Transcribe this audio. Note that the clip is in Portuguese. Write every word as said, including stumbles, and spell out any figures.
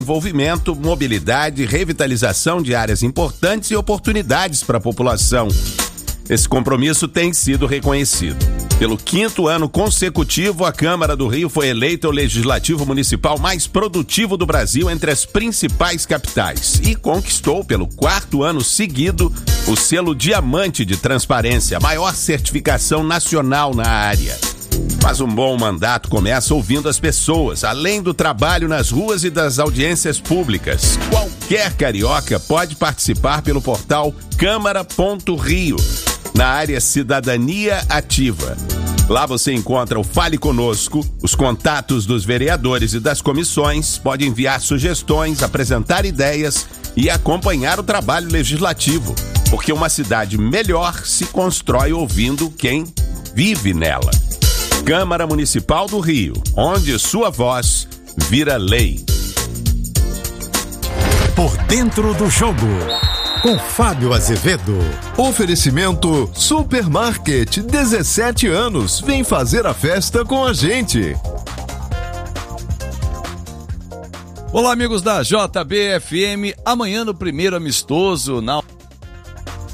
desenvolvimento, mobilidade, revitalização de áreas importantes e oportunidades para a população. Esse compromisso tem sido reconhecido. Pelo quinto ano consecutivo, a Câmara do Rio foi eleita o legislativo municipal mais produtivo do Brasil entre as principais capitais e conquistou, pelo quarto ano seguido, o selo Diamante de Transparência, a maior certificação nacional na área. Mas um bom mandato começa ouvindo as pessoas, além do trabalho nas ruas e das audiências públicas. Qualquer carioca pode participar pelo portal Câmara ponto Rio, na área Cidadania Ativa. Lá você encontra o Fale Conosco, os contatos dos vereadores e das comissões, pode enviar sugestões, apresentar ideias e acompanhar o trabalho legislativo, porque uma cidade melhor se constrói ouvindo quem vive nela. Câmara Municipal do Rio, onde sua voz vira lei. Por dentro do jogo, com Fábio Azevedo. Oferecimento Supermarket, dezessete anos. Vem fazer a festa com a gente. Olá, amigos da J B F M. Amanhã no primeiro amistoso na